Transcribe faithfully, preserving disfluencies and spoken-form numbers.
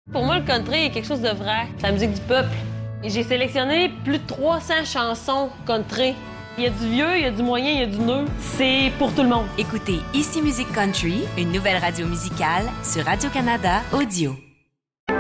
Pour moi, le country est quelque chose de vrai. C'est la musique du peuple. Et j'ai sélectionné plus de trois cents chansons country. Il y a du vieux, il y a du moyen, il y a du neuf. C'est pour tout le monde. Écoutez Ici Musique Country, une nouvelle radio musicale sur Radio-Canada Audio.